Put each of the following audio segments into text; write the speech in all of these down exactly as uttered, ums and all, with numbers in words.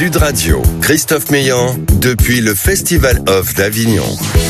Sud Radio, Christophe Meillan, depuis le Festival Off d'Avignon.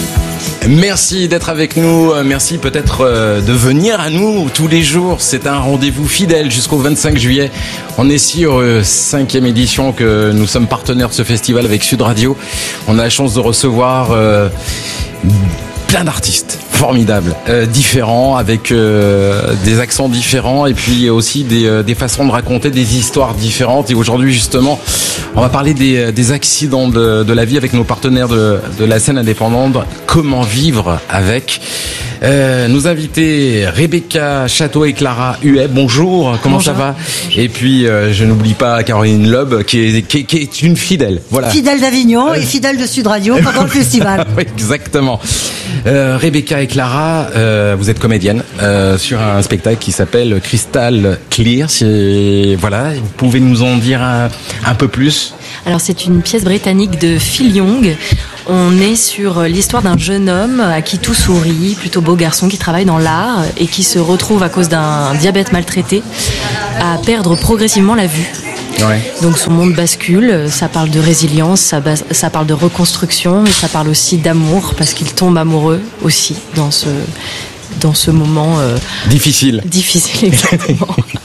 Merci d'être avec nous, merci peut-être de venir à nous tous les jours. C'est un rendez-vous fidèle jusqu'au vingt-cinq juillet. On est sur cinquième édition que nous sommes partenaires de ce festival avec Sud Radio. On a la chance de recevoir euh, plein d'artistes formidables, euh, différents, avec euh, des accents différents et puis aussi des, euh, des façons de raconter des histoires différentes. Et aujourd'hui justement, on va parler des, des accidents de, de la vie avec nos partenaires de, de la scène indépendante. Comment vivre avec euh, nos invités Rebecca Château et Clara Huet. Bonjour, comment Bonjour. Ça va? Et puis euh, je n'oublie pas Caroline Loeb qui est, qui, qui est une fidèle. Voilà. Fidèle d'Avignon euh... et fidèle de Sud Radio pendant le festival. Oui, exactement. Euh, Rebecca et Clara, euh, vous êtes comédienne euh, sur un spectacle qui s'appelle Crystal Clear. C'est, voilà, vous pouvez nous en dire un, un peu plus? Alors c'est une pièce britannique de Phil Young. On est sur l'histoire d'un jeune homme à qui tout sourit, plutôt beau garçon qui travaille dans l'art et qui se retrouve à cause d'un diabète maltraité à perdre progressivement la vue. Ouais. Donc son monde bascule, ça parle de résilience, ça, bas, ça parle de reconstruction et ça parle aussi d'amour parce qu'il tombe amoureux aussi dans ce, dans ce moment euh, difficile. Difficile, exactement.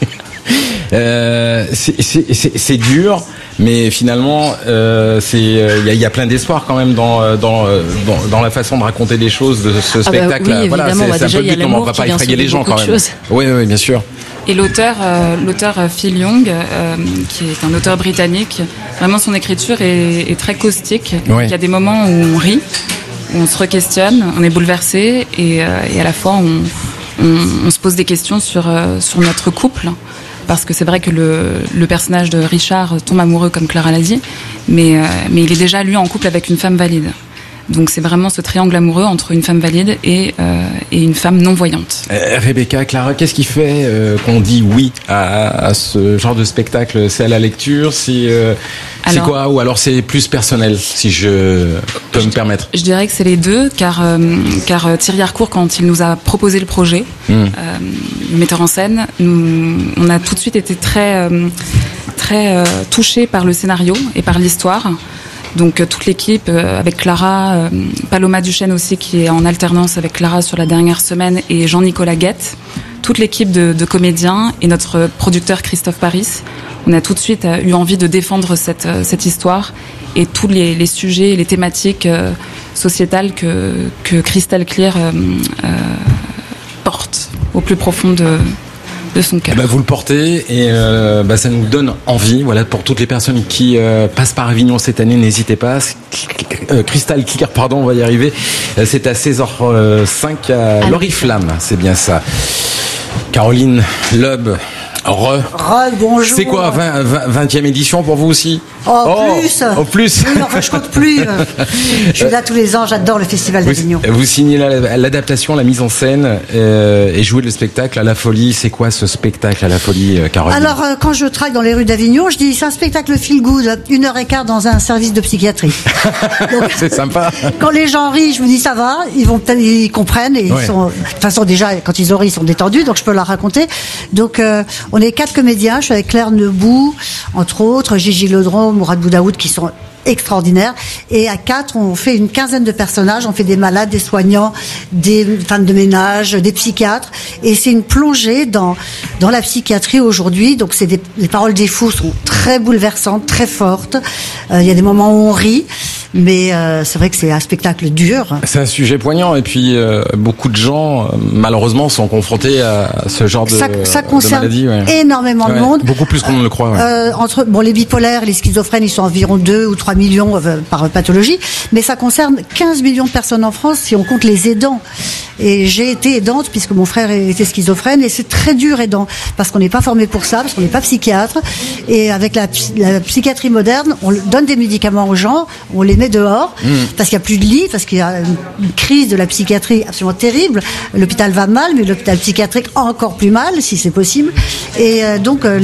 euh, c'est, c'est, c'est, c'est dur, mais finalement, euh, c'est il y a, y a plein d'espoir quand même dans, dans dans dans la façon de raconter les choses de ce spectacle. Ah bah oui, voilà, c'est, bah c'est un peu le but, on va pas effrayer les gens quand même. Oui, oui, bien sûr. Et l'auteur, euh, l'auteur Phil Young, euh, qui est un auteur britannique, vraiment son écriture est, est très caustique. Ouais. Il y a des moments où on rit, où on se re-questionne, on est bouleversé, et, euh, et à la fois on, on, on se pose des questions sur euh, sur notre couple, parce que c'est vrai que le, le personnage de Richard tombe amoureux, comme Clara l'a dit, mais euh, mais il est déjà lui en couple avec une femme valide. Donc c'est vraiment ce triangle amoureux entre une femme valide et, euh, et une femme non-voyante. Euh, Rebecca, Clara, qu'est-ce qui fait euh, qu'on dit oui à, à ce genre de spectacle? C'est à la lecture, c'est, euh, alors, c'est quoi? Ou alors c'est plus personnel, si je peux je, me permettre? Je dirais que c'est les deux, car, euh, car Thierry Harcourt, quand il nous a proposé le projet, mmh. euh, le metteur en scène, nous, on a tout de suite été très, euh, très euh, touchés par le scénario et par l'histoire. Donc euh, toute l'équipe, euh, avec Clara, euh, Paloma Duchesne aussi qui est en alternance avec Clara sur la dernière semaine et Jean-Nicolas Guette, toute l'équipe de, de comédiens et notre producteur Christophe Paris, on a tout de suite euh, eu envie de défendre cette, euh, cette histoire et tous les, les sujets et les thématiques euh, sociétales que, que Crystal Clear euh, euh, porte au plus profond de... de son cœur. Bah, vous le portez et euh, bah, ça nous donne envie. Voilà, pour toutes les personnes qui euh, passent par Avignon cette année, n'hésitez pas. Euh, Crystal Clear, pardon, on va y arriver. C'est à seize heures cinq à l'Oriflamme, c'est bien ça. Caroline Loeb. Re. Re, bonjour. C'est quoi, vingt, vingt, vingtième édition pour vous aussi? Oh, oh plus. Oh, plus. Oui, enfin, je compte plus. Je suis là tous les ans, j'adore le Festival d'Avignon. Vous, vous signez la, l'adaptation, la mise en scène euh, et jouez le spectacle à la Folie. C'est quoi ce spectacle à la Folie, Caroline? Alors, euh, quand je travaille dans les rues d'Avignon, je dis c'est un spectacle feel good, une heure et quart dans un service de psychiatrie. Donc, c'est sympa. Quand les gens rient, je me dis ça va, ils vont peut-être, ils comprennent et ouais. ils sont, de toute façon déjà quand ils ont ri, ils sont détendus, donc je peux leur raconter. Donc euh, on est quatre comédiens, je suis avec Claire Nebout, entre autres, Gigi Ledron, Mourad Boudaoud, qui sont extraordinaires. Et à quatre, on fait une quinzaine de personnages. On fait des malades, des soignants, des femmes de ménage, des psychiatres. Et c'est une plongée dans dans la psychiatrie aujourd'hui. Donc c'est des, les paroles des fous sont très bouleversantes, très fortes. Il euh, y a des moments où on rit. Mais euh, c'est vrai que c'est un spectacle dur. C'est un sujet poignant et puis euh, beaucoup de gens, euh, malheureusement, sont confrontés à ce genre de, ça, ça concerne de maladie. Ouais. Énormément ouais, de monde. Beaucoup plus qu'on ne le croit. Ouais. Euh, entre bon, les bipolaires, les schizophrènes, ils sont environ deux ou trois millions euh, par pathologie, mais ça concerne quinze millions de personnes en France si on compte les aidants. Et j'ai été aidante puisque mon frère était schizophrène et c'est très dur aidant parce qu'on n'est pas formé pour ça, parce qu'on n'est pas psychiatre. Et avec la, la psychiatrie moderne, on donne des médicaments aux gens, on les met dehors mmh. parce qu'il n'y a plus de lits, parce qu'il y a une crise de la psychiatrie absolument terrible. L'hôpital va mal, mais l'hôpital psychiatrique encore plus mal, si c'est possible. Et euh, donc euh, les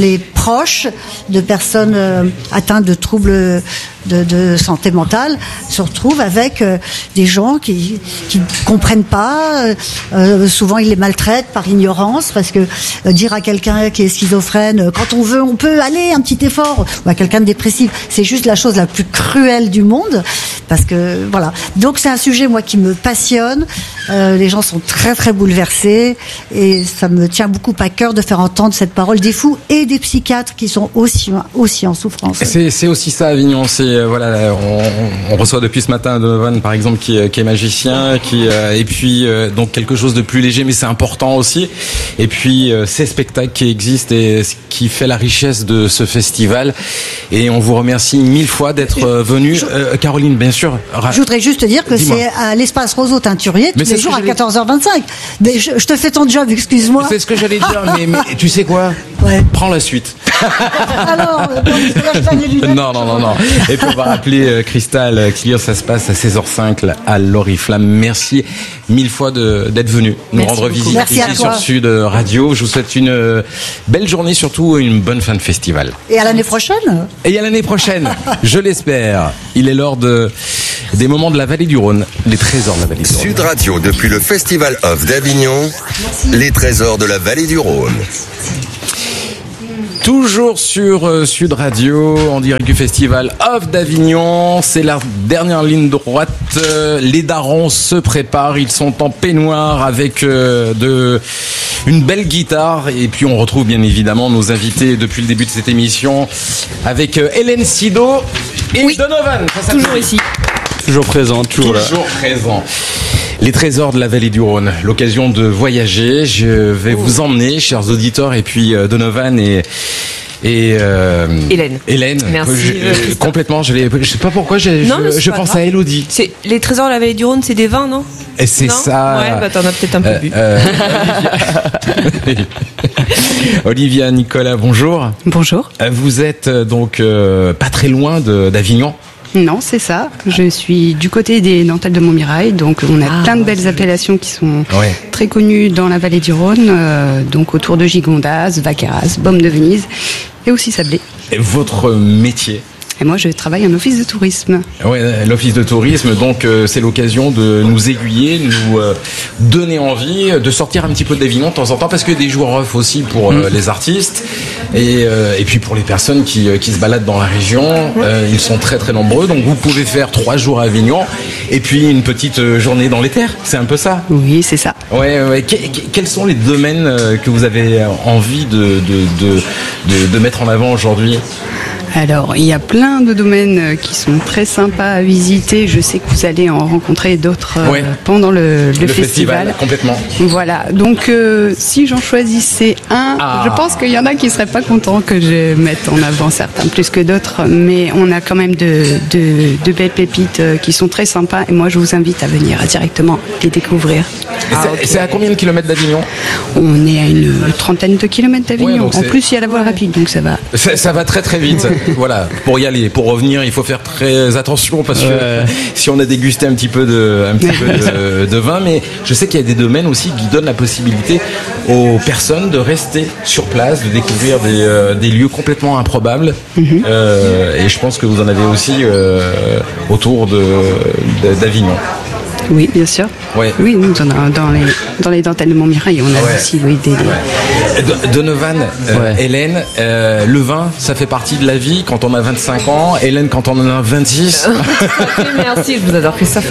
proches de personnes euh, atteintes de troubles de, de santé mentale se retrouvent avec euh, des gens qui qui ne comprennent pas. Euh, souvent, ils les maltraitent par ignorance, parce que euh, dire à quelqu'un qui est schizophrène, quand on veut, on peut aller un petit effort, ou à quelqu'un de dépressif, c'est juste la chose la plus cruelle du monde, parce que voilà. Donc c'est un sujet, moi, qui me passionne. Euh, les gens sont très très bouleversés, et ça me tient beaucoup à cœur de faire entendre cette parole des fous et des psychiatres qui sont aussi aussi en souffrance. C'est, c'est aussi ça, Avignon. C'est euh, voilà, on, on reçoit depuis ce matin Donovan, par exemple, qui, qui est magicien, qui euh, et puis euh, donc quelque chose de plus léger, mais c'est important aussi. Et puis euh, ces spectacles qui existent et ce qui fait la richesse de ce festival. Et on vous remercie mille fois d'être euh, venu, euh, Caroline, bien sûr. Je voudrais juste dire que Dis-moi. c'est à l'espace Roseau Teinturier tous les jours à quatorze heures vingt-cinq. Mais je, je te fais ton job, excuse-moi. C'est ce que j'allais dire, mais, mais tu sais quoi ? Ouais. Prends la suite. Alors, donc, non, non, non, non. Et puis on va rappeler euh, Cristal Clear, ça se passe à seize heures cinq à l'Oriflamme. Merci mille fois de, d'être venu nous Merci rendre visite Merci ici sur Sud Radio. Je vous souhaite une euh, belle journée, surtout une bonne fin de festival. Et à l'année prochaine. Et à l'année prochaine, je l'espère. Il est l'heure de, des moments de la vallée du Rhône, les trésors de la vallée du Rhône. Sud Radio, depuis le Festival Off d'Avignon, Merci. Les trésors de la vallée du Rhône. Toujours sur euh, Sud Radio, en direct du Festival Off d'Avignon. C'est la dernière ligne droite. Euh, les darons se préparent. Ils sont en peignoir avec euh, de, une belle guitare. Et puis on retrouve bien évidemment nos invités depuis le début de cette émission avec euh, Hélène Sido et oui. Donovan. Ça, ça toujours ici. Toujours présent, toujours, toujours là. présent. Les trésors de la vallée du Rhône, l'occasion de voyager. Je vais vous emmener, chers auditeurs, et puis euh, Donovan et et euh, Hélène. Hélène. Merci. Je, euh, complètement. Je, je sais pas pourquoi. J'ai, non, je, je pense grave. à Elodie. C'est les trésors de la vallée du Rhône, c'est des vins, non? Et c'est non ça. Ouais, bah t'en as peut-être un peu euh, bu. Euh, Olivia... Olivia Nicolas, bonjour. Bonjour. Vous êtes donc euh, pas très loin de, d'Avignon. Non, c'est ça. Je suis du côté des dentelles de Montmirail, donc on a ah, plein de belles appellations qui sont ouais. très connues dans la vallée du Rhône, euh, donc autour de Gigondas, Vaqueras, Baume de Venise et aussi Sablé. Et votre métier ? Et moi, je travaille en office de tourisme. Oui, l'office de tourisme, donc euh, c'est l'occasion de nous aiguiller, nous euh, donner envie de sortir un petit peu d'Avignon de temps en temps, parce qu'il y a des jours off aussi pour euh, mmh. les artistes et, euh, et puis pour les personnes qui, qui se baladent dans la région. Euh, ils sont très très nombreux, donc vous pouvez faire trois jours à Avignon et puis une petite journée dans les terres. C'est un peu ça ? Oui, c'est ça. Ouais, ouais. Que, que, quels sont les domaines que vous avez envie de, de, de, de, de mettre en avant aujourd'hui ? Alors, il y a plein de domaines qui sont très sympas à visiter. Je sais que vous allez en rencontrer d'autres ouais. euh, pendant le, le, le festival. festival. Complètement. Voilà. Donc, euh, si j'en choisissais un, ah. je pense qu'il y en a qui seraient pas contents que je mette en avant certains plus que d'autres. Mais on a quand même de, de, de belles pépites qui sont très sympas. Et moi, je vous invite à venir directement les découvrir. Ah, c'est, okay. c'est à combien de kilomètres d'Avignon ? On est à une trentaine de kilomètres d'Avignon. Ouais, en plus, il y a la voie rapide, donc ça va. Ça, ça va très très vite. Voilà, pour y aller, pour revenir, il faut faire très attention parce que ouais. si on a dégusté un petit peu de, un petit peu de, de vin, mais je sais qu'il y a des domaines aussi qui donnent la possibilité aux personnes de rester sur place, de découvrir des, euh, des lieux complètement improbables. Mm-hmm. Euh, et je pense que vous en avez aussi euh, autour de, de, d'Avignon. Oui, bien sûr. Ouais. Oui, nous, dans, dans, les, dans les dentelles de Montmirail, on a ouais. aussi oui, des... Ouais. Donovan, euh, ouais. Hélène, euh, le vin, ça fait partie de la vie quand on a vingt-cinq ans. Hélène, quand on en a vingt-six. Merci, je vous adore, Christophe.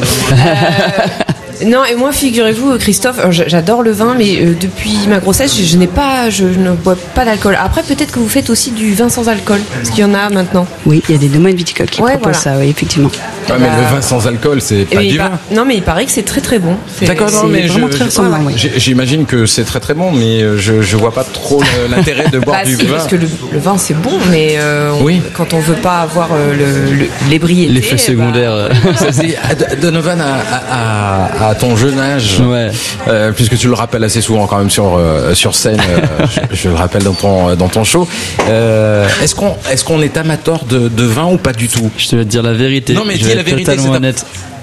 Euh... Non, et moi, figurez-vous, Christophe, j'adore le vin, mais euh, depuis ma grossesse, je, je n'ai pas, je ne bois pas d'alcool. Après, peut-être que vous faites aussi du vin sans alcool, parce qu'il y en a maintenant. Oui, il y a des domaines viticoles qui ouais, proposent voilà. ça, oui, effectivement. Ouais, mais bah... le vin sans alcool, c'est pas du vin. Non, mais il paraît que c'est très très bon. C'est, D'accord, non, mais vraiment je, très ressemblant, oui. J'imagine que c'est très très bon, mais je je vois pas trop l'intérêt de boire bah, du si, vin. Parce que le, le vin c'est bon, mais euh, on, oui. quand on veut pas avoir euh, le, le, l'ébriété, l'effet secondaire. Bah... Donovan, à, à, à ton jeune âge. Ouais. Euh, puisque tu le rappelles assez souvent quand même sur euh, sur scène, euh, je, je le rappelle dans ton dans ton show. Euh, est-ce qu'on est-ce qu'on est amateur de, de vin ou pas du tout ? Je te vais te dire la vérité. Non mais je dis vais la être vérité. Totalement c'est honnête.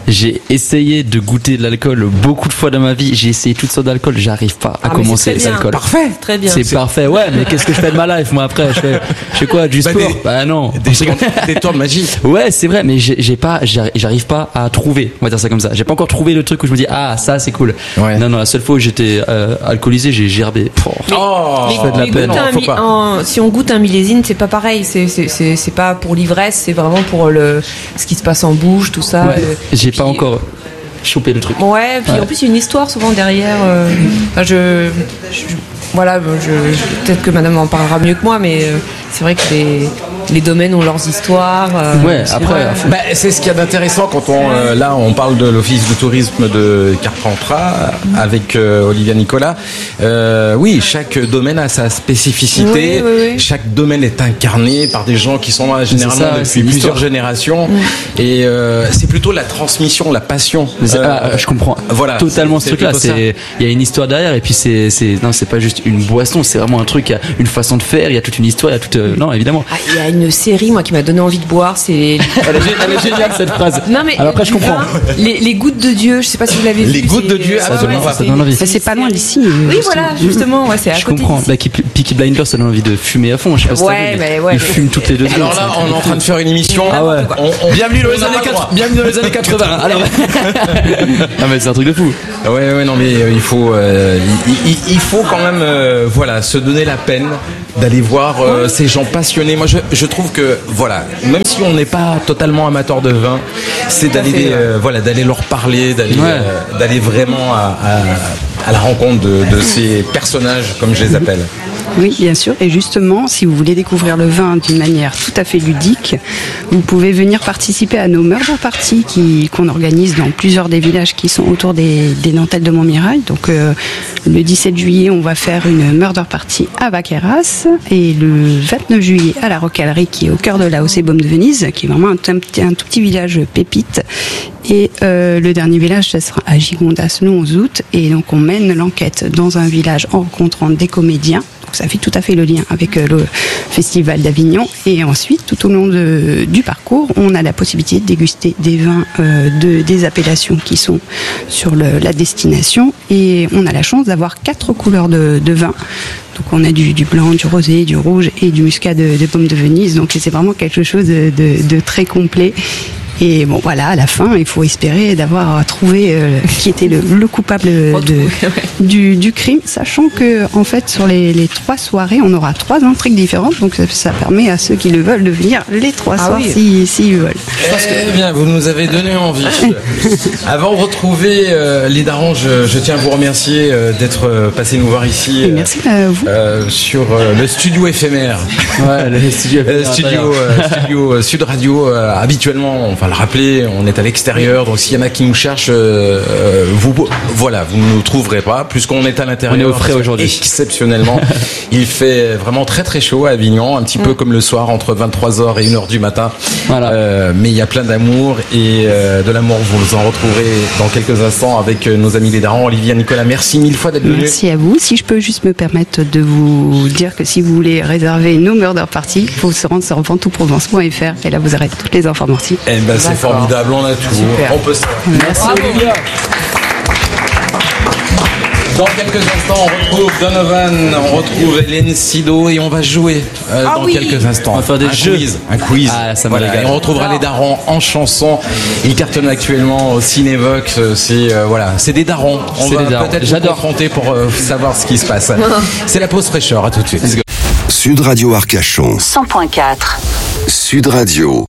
j'ai essayé de goûter de l'alcool beaucoup de fois dans ma vie. J'ai essayé toutes sortes d'alcool. J'arrive pas à Ah, mais commencer c'est très l'alcool. bien. Parfait. Très bien. C'est, c'est parfait. Ouais, mais qu'est-ce que je fais de ma life moi après? Je fais, je fais quoi? Du Bah, sport? des- Bah non. Des, tours- des tours de magie. Ouais, c'est vrai, mais j'ai, j'ai pas, j'arrive, j'arrive pas à trouver. On va dire ça comme ça. J'ai pas encore trouvé le truc où je me dis ah ça c'est cool. Ouais. Non non, la seule fois où j'étais euh, alcoolisé, j'ai gerbé. Pouh. Oh, Mais- fait de la mais peine. goûter Non, un faut mi- pas. en- si on goûte un millésine, c'est pas pareil. C'est, c'est, c'est, c'est pas pour l'ivresse, c'est vraiment pour le, ce qui se passe en bouche, tout ça. Ouais. Euh, J'ai puis- pas encore chopé le truc. Ouais, puis Ouais. en plus, il y a une histoire souvent derrière. euh, enfin, je, je- voilà, je, je- peut-être que madame en parlera mieux que moi, mais euh, c'est vrai que les, les domaines ont leurs histoires. euh, Ouais, c'est après, vrai. Bah, c'est ce qu'il y a d'intéressant quand on euh, là on parle de l'office de tourisme de Carpentras avec euh, Olivia Nicolas. Euh, oui, chaque domaine a sa spécificité. Oui, oui, oui. Chaque domaine est incarné par des gens qui sont là généralement ça, c'est depuis plusieurs l'histoire. générations. Et euh, c'est plutôt la transmission, la passion. Mais c'est- Euh, ah, je comprends Voilà, totalement c'est- ce c'est truc-là. plutôt ça. C'est, il y a une histoire derrière et puis c'est, c'est, non, c'est pas juste une boisson, c'est vraiment un truc, il y a une façon de faire, il y a toute une histoire, il y a toute, euh, non, évidemment. Ah, il y a une série, moi, qui m'a donné envie de boire, c'est. Elle est, gé- elle est géniale cette phrase. Non, mais Alors après, je du comprends. vin, les, les gouttes de Dieu, je sais pas si vous l'avez vu. Les gouttes c'est- de Dieu, ça ah, donne ouais, envie, ça c'est donne une- envie. c'est C'est pas une loin série. d'ici. Oui, voilà, justement, ouais, c'est à Je côté comprends. d'ici. Bah, qui- Peaky Blinders, ça donne envie de fumer à fond. Je sais pas si t'as Ouais, vu, mais ouais, ils mais- fument toutes les deux Alors secondes. là, on est en train de faire une émission. Ah ouais. On- on- Bienvenue dans on les n'a années pas le droit. quatre- bienvenue dans les années quatre-vingts. Alors. Ah mais c'est un truc de fou. Ouais, ouais, non, mais euh, il faut, euh, il, il- il faut quand même, euh, voilà, se donner la peine d'aller voir euh, ces gens passionnés. Moi, je, je trouve que, voilà, même si on n'est pas totalement amateur de vin, c'est d'aller, fait, ouais. euh, voilà, d'aller leur parler, d'aller, Ouais. euh, d'aller vraiment à, à- à la rencontre de, de ces personnages, comme je les appelle. Oui, bien sûr. Et justement, si vous voulez découvrir le vin d'une manière tout à fait ludique, vous pouvez venir participer à nos murder parties qui, qu'on organise dans plusieurs des villages qui sont autour des, des dentelles de Montmirail. Donc, euh, le dix-sept juillet, on va faire une murder party à Vaqueras et le vingt-neuf juillet à la Rocalerie qui est au cœur de la Haussée Baume de Venise, qui est vraiment un, un petit- un tout petit village pépite. Et euh, le dernier village, ça sera à Gigondas le onze août. Et donc, on mène l'enquête dans un village en rencontrant des comédiens. Donc ça fait tout à fait le lien avec euh, le Festival d'Avignon. Et ensuite, tout au long de- du parcours, on a la possibilité de déguster des vins euh, de, des appellations qui sont sur le- la destination. Et on a la chance d'avoir quatre couleurs de, de vin. Donc on a du, du blanc, du rosé, du rouge et du muscat de, de pomme de Venise. Donc c'est vraiment quelque chose de, de- de très complet. Et bon, voilà, à la fin, il faut espérer d'avoir trouvé euh, qui était le, le coupable de, du, du crime, sachant que en fait, sur les, les trois soirées, on aura trois intrigues différentes. Donc ça, ça permet à ceux qui le veulent de venir les trois Ah soirs oui. si, s'ils veulent. Eh bien, vous nous avez donné envie. Avant de retrouver euh, les darons, je, je tiens à vous remercier euh, d'être euh, passé nous voir ici. Et euh, merci à vous. euh, sur euh, le studio éphémère. Ouais, le studio. Euh, studio, euh, studio euh, Sud Radio. euh, habituellement, on va le rappeler, on est à l'extérieur. Donc, s'il y en a qui nous cherchent, euh, euh, vous, voilà, vous ne nous trouverez pas, puisqu'on est à l'intérieur. On est au frais aujourd'hui. Exceptionnellement, il fait vraiment très très chaud à Avignon, un petit peu comme le soir entre vingt-trois heures et une heure du matin. Voilà. Euh, mais il y a plein d'amour et euh, de l'amour. Vous en retrouverez dans quelques instants avec euh, nos amis les darons. Olivia, Nicolas, merci mille fois d'être venu. Merci à vous. Si je peux juste me permettre de vous dire que si vous voulez réserver nos murder parties, il faut se rendre sur ventouprovence point f r et là vous aurez toutes les informations. Eh ben, c'est D'accord. formidable, on a tout. Super. On peut se... Merci. Olivia. Dans quelques instants, on retrouve Donovan, on retrouve Hélène Sido et on va jouer euh, Ah dans oui. quelques instants. On va faire des un jeux. Quiz, un quiz. Ah, ça me Voilà. régale. Et on retrouvera les darons en chanson. Ils cartonnent actuellement au Cinévox. C'est euh, voilà, c'est des darons. On C'est va des darons. peut-être vous J'adore. confronter pour euh, savoir ce qui se passe. C'est la pause fraîcheur. À tout de suite. Sud Radio Arcachon. cent point quatre. Sud Radio.